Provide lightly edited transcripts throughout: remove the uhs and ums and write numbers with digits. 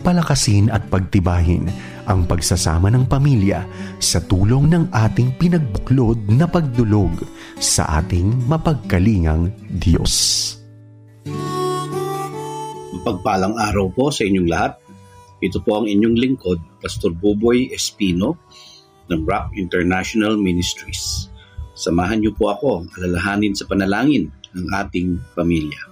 palakasin at pagtibayin ang pagsasama ng pamilya sa tulong ng ating pinagbuklod na pagdulog sa ating mapagkalingang Diyos. Pagpalang araw po sa inyong lahat. Ito po ang inyong lingkod, Pastor Buboy Espino ng Rock International Ministries. Samahan niyo po ako alalahanin sa panalangin ng ating pamilya.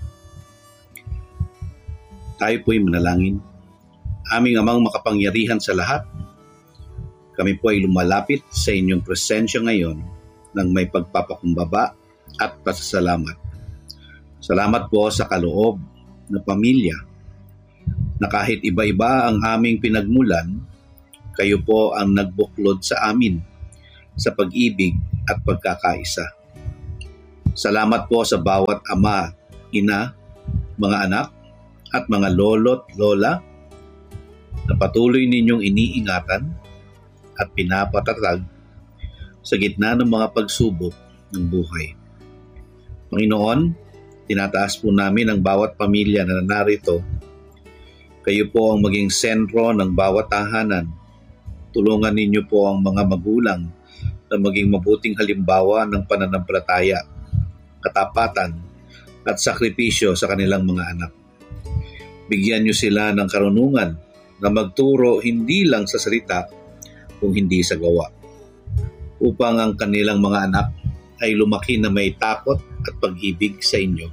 Tayo po'y manalangin. Aming Amang makapangyarihan sa lahat, kami po ay lumalapit sa inyong presensya ngayon ng may pagpapakumbaba at pasasalamat. Salamat po sa kaloob na pamilya na kahit iba-iba ang aming pinagmulan, kayo po ang nagbuklod sa amin sa pag-ibig at pagkakaisa. Salamat po sa bawat ama, ina, mga anak, at mga lolo't lola na patuloy ninyong iniingatan at pinapatatag sa gitna ng mga pagsubok ng buhay. Panginoon, tinataas po namin ang bawat pamilya na narito. Kayo po ang maging sentro ng bawat tahanan. Tulungan ninyo po ang mga magulang na maging mabuting halimbawa ng pananampalataya, katapatan at sakripisyo sa kanilang mga anak. Bigyan niyo sila ng karunungan na magturo hindi lang sa salita kung hindi sa gawa, upang ang kanilang mga anak ay lumaki na may takot at pag-ibig sa inyo.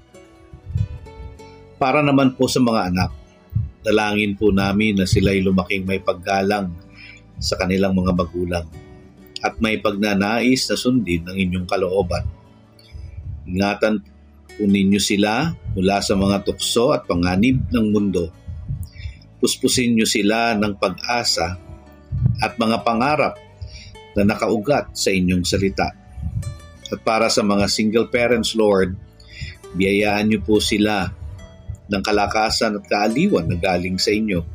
Para naman po sa mga anak, dalangin po namin na sila'y lumaking may paggalang sa kanilang mga magulang at may pagnanais na sundin ang inyong kalooban. Ingatan po ninyo sila mula sa mga tukso at panganib ng mundo. Puspusin niyo sila ng pag-asa at mga pangarap na nakaugat sa inyong salita. At para sa mga single parents, Lord, biyayaan niyo po sila ng kalakasan at kaaliwan na galing sa inyo.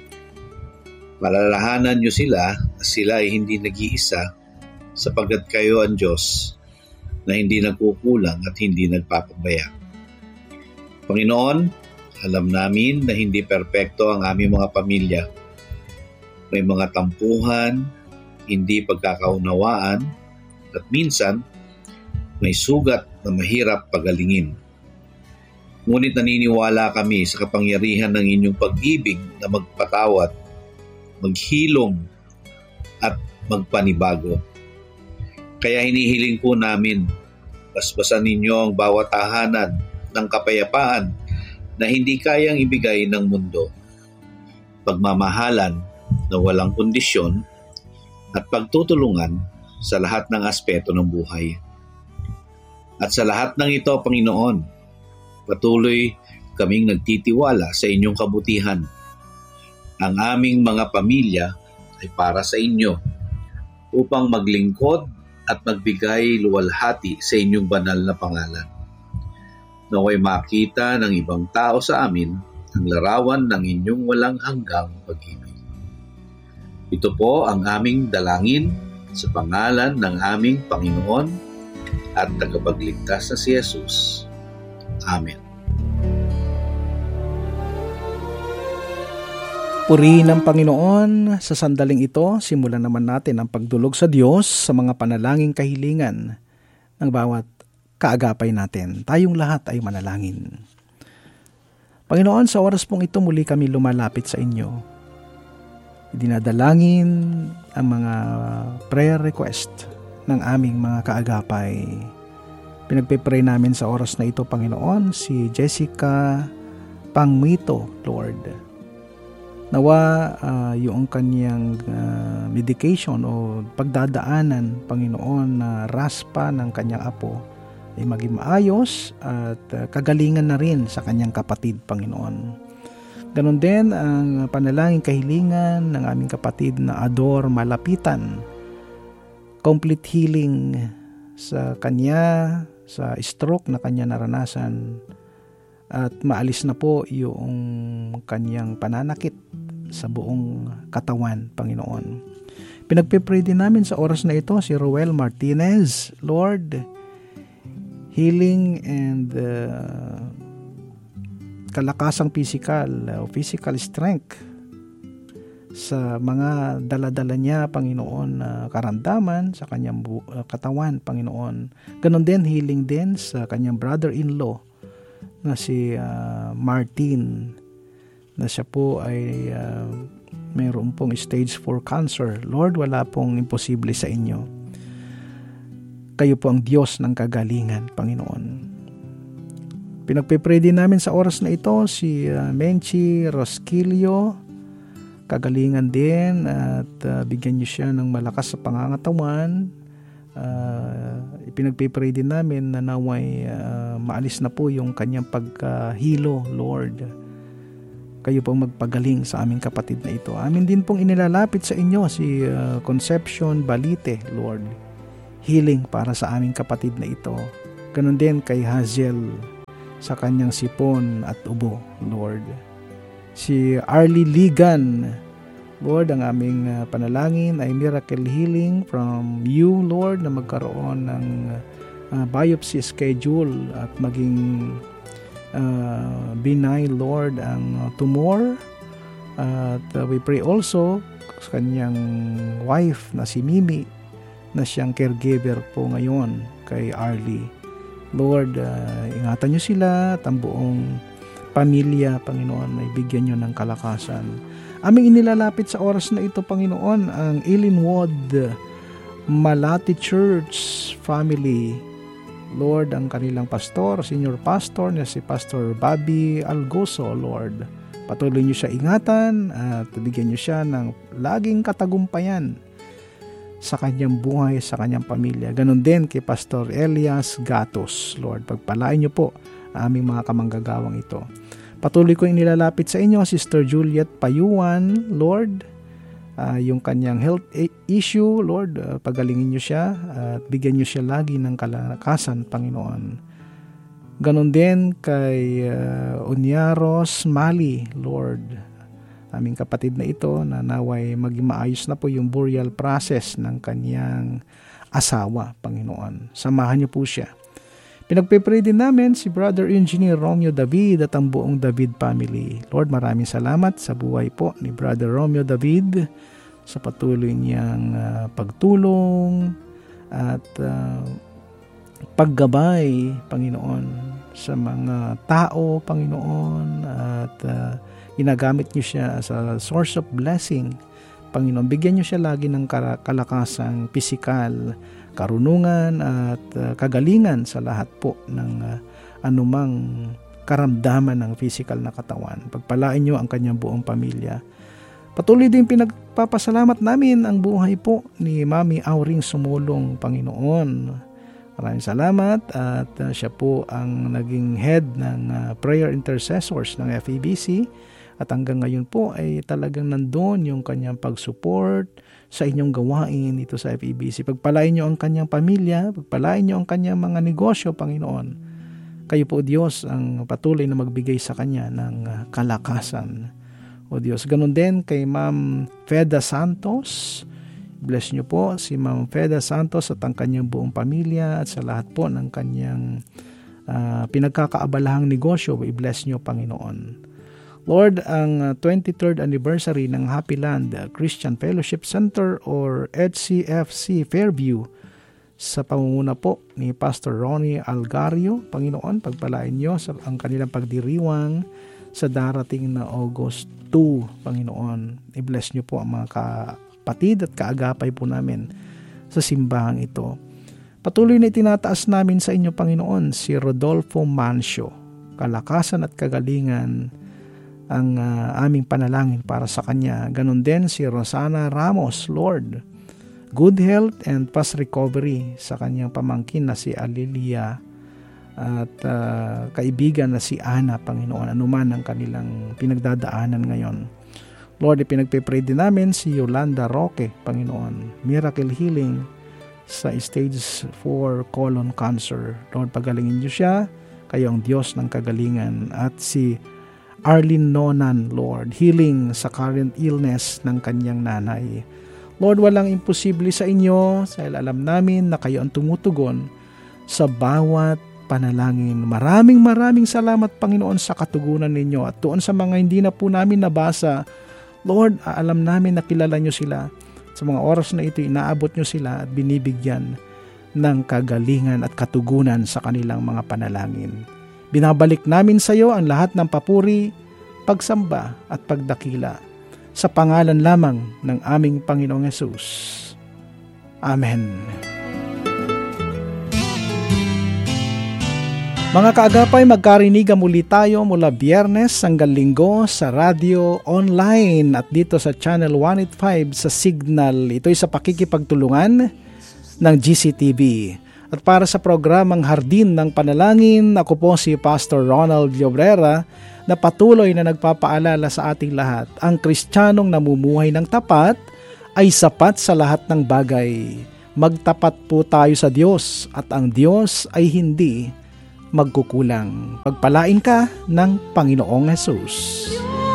Palalahanan niyo sila na sila ay hindi nag-iisa sapagkat kayo ang Diyos na hindi nagkukulang at hindi nagpapabaya. Panginoon, alam namin na hindi perpekto ang aming mga pamilya. May mga tampuhan, hindi pagkakaunawaan, at minsan may sugat na mahirap pagalingin. Ngunit naniniwala kami sa kapangyarihan ng inyong pag-ibig na magpatawad, maghilom, at magpanibago. Kaya hinihiling po namin, basbasan ninyo ang bawat tahanan ng kapayapaan na hindi kayang ibigay ng mundo, pagmamahalan na walang kondisyon, at pagtutulungan sa lahat ng aspeto ng buhay. At sa lahat ng ito, Panginoon, patuloy kaming nagtitiwala sa inyong kabutihan. Ang aming mga pamilya ay para sa inyo upang maglingkod at magbigay luwalhati sa inyong banal na pangalan. Naway makita ng ibang tao sa amin ang larawan ng inyong walang hanggang pag-ibig. Ito po ang aming dalangin sa pangalan ng aming Panginoon at tagapagligtas na si Jesus. Amen. Purihin ng Panginoon. Sa sandaling ito, simulan naman natin ang pagdulog sa Diyos sa mga panalangin kahilingan ng bawat kaagapay natin. Tayong lahat ay manalangin. Panginoon, sa oras pong ito muli kami lumalapit sa inyo. Dinadalangin ang mga prayer request ng aming mga kaagapay. Pinagpipray namin sa oras na ito, Panginoon, si Jessica Pangmito, Lord. Nawa yung kanyang medication o pagdadaanan, Panginoon, na raspa ng kanyang apo ay maging maayos at kagalingan na rin sa kanyang kapatid, Panginoon. Ganon din ang panalangin kahilingan ng aming kapatid na Ador Malapitan. Complete healing sa kanya, sa stroke na kanya naranasan, at maalis na po yung kanyang pananakit sa buong katawan, Panginoon. Pinagpipray din namin sa oras na ito si Roel Martinez. Lord, healing and kalakasang physical strength sa mga daladala niya, Panginoon, na karamdaman sa kanyang katawan, Panginoon. Ganon din, healing din sa kanyang brother-in-law na si Martin, na siya po ay mayroon pong stage 4 cancer. Lord, wala pong imposible sa inyo. Kayo po ang Diyos ng kagalingan, Panginoon. Pinagpipray din namin sa oras na ito si Menchi Rosquillo, kagalingan din at bigyan niyo siya ng malakas sa pangangatawan. Ipinagpipray din namin na naway maalis na po yung kanyang pagkahilo, Lord. Kayo pong magpagaling sa aming kapatid na ito. Amin din pong inilalapit sa inyo si Concepcion Balite, Lord. Healing para sa aming kapatid na ito. Ganon din kay Hazel sa kanyang sipon at ubo, Lord. Si Arlie Ligan, Lord, ang aming panalangin ay miracle healing from you, Lord, na magkaroon ng biopsy schedule at maging benign, Lord, ang tumor. At we pray also sa kanyang wife na si Mimi, na siyang caregiver po ngayon kay Arlie. Lord, ingatan niyo sila at ang buong pamilya, Panginoon, ay bigyan niyo ng kalakasan. Aming inilalapit sa oras na ito, Panginoon, ang Ilinwood Malati Church family. Lord, ang kanilang pastor, senior pastor na si Pastor Bobby Algoso, Lord. Patuloy niyo siya ingatan at bigyan niyo siya ng laging katagumpayan sa kanyang buhay, sa kanyang pamilya. Ganon din kay Pastor Elias Gatos, Lord. Pagpalain niyo po ang aming mga kamanggagawang ito. Patuloy ko inilalapit sa inyo, Sister Juliet Payuan, Lord. Yung kanyang health issue, Lord, pagalingin niyo siya at bigyan niyo siya lagi ng kalakasan, Panginoon. Ganon din kay Unyaros Mali, Lord. Aming kapatid na ito na naway maging maayos na po yung burial process ng kanyang asawa, Panginoon. Samahan niyo po siya. Pinagpipray din namin si Brother Engineer Romeo David at ang buong David family. Lord, maraming salamat sa buhay po ni Brother Romeo David sa patuloy niyang pagtulong at paggabay, Panginoon, sa mga tao, Panginoon, at ginagamit niyo siya as a source of blessing. Panginoon, bigyan niyo siya lagi ng kalakasang pisikal, karunungan at kagalingan sa lahat po ng anumang karamdaman ng physical na katawan. Pagpalain niyo ang kanyang buong pamilya. Patuloy din pinagpapasalamat namin ang buhay po ni Mami Auring Sumulong, Panginoon. Maraming salamat at siya po ang naging head ng prayer intercessors ng FEBC at hanggang ngayon po ay talagang nandoon yung kanyang pag-support sa inyong gawain dito sa FEBC. Pagpalain niyo ang kanyang pamilya, pagpalain niyo ang kanyang mga negosyo, Panginoon. Kayo po, Diyos, ang patuloy na magbigay sa kanya ng kalakasan. O Diyos, ganun din kay Ma'am Feda Santos. Bless niyo po si Ma'am Feda Santos at ang kanyang buong pamilya at sa lahat po ng kanyang pinagkakaabalahang negosyo. I-bless niyo, Panginoon. Lord, ang 23rd anniversary ng Happy Land Christian Fellowship Center or HCFC Fairview sa pamumuna po ni Pastor Ronnie Algario, Panginoon, pagpalain niyo sa ang kanilang pagdiriwang sa darating na August 2, Panginoon. I-bless niyo po ang mga kapatid at kaagapay po namin sa simbahang ito. Patuloy na itinataas namin sa inyo, Panginoon, si Rodolfo Mancio, kalakasan at kagalingan ang aming panalangin para sa kanya. Ganon din si Rosana Ramos, Lord. Good health and fast recovery sa kanyang pamangkin na si Alilia at kaibigan na si Ana, Panginoon, anuman ang kanilang pinagdadaanan ngayon. Lord, ipinagpipray din namin si Yolanda Roque, Panginoon. Miracle healing sa stage 4 colon cancer. Lord, pagalingin niyo siya. Kayo ang Diyos ng kagalingan. At si Arlene Nonan, Lord, healing sa current illness ng kanyang nanay. Lord, walang imposible sa inyo dahil alam namin na kayo ang tumutugon sa bawat panalangin. Maraming salamat, Panginoon, sa katugunan ninyo at doon sa mga hindi na po namin nabasa. Lord, alam namin na kilala nyo sila. Sa mga oras na ito, inaabot nyo sila at binibigyan ng kagalingan at katugunan sa kanilang mga panalangin. Binabalik namin sa iyo ang lahat ng papuri, pagsamba at pagdakila sa pangalan lamang ng aming Panginoong Hesus. Amen. Mga kaagapay, magkarinigan muli tayo mula Biyernes hanggang Linggo sa radio online at dito sa Channel 185 sa Signal. Ito'y sa pakikipagtulungan ng GCTV. At para sa programang Hardin ng Panalangin, ako po si Pastor Ronald Llobrera na patuloy na nagpapaalala sa ating lahat. Ang Kristiyanong namumuhay ng tapat ay sapat sa lahat ng bagay. Magtapat po tayo sa Diyos at ang Diyos ay hindi magkukulang. Pagpalain ka ng Panginoong Hesus.